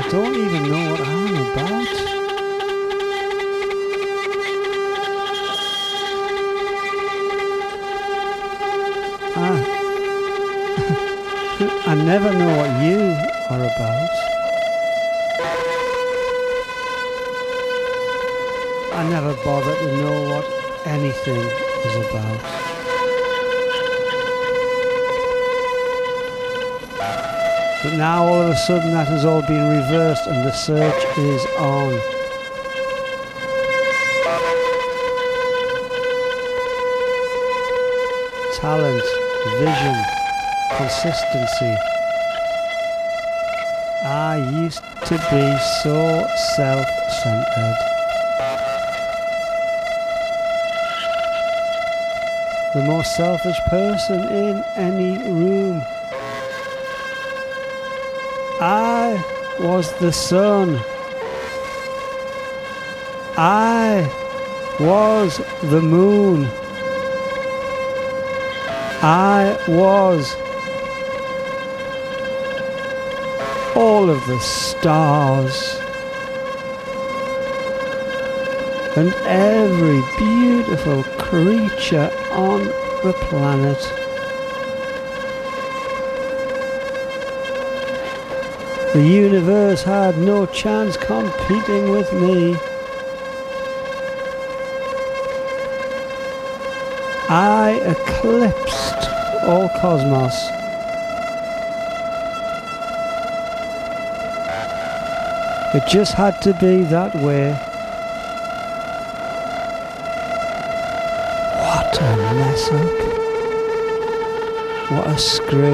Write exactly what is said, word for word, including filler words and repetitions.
I don't even know what I'm about. I, I never know what you are about. I never bother to know what anything is about. But now all of a sudden that has all been reversed and the search is on. Talent, vision, consistency. I used to be so self-centered. The most selfish person in any room. I was the sun. I was the moon. I was all of the stars and every beautiful creature on the planet. The universe had no chance competing with me. I eclipsed all cosmos. It just had to be that way. What a mess up. What a screw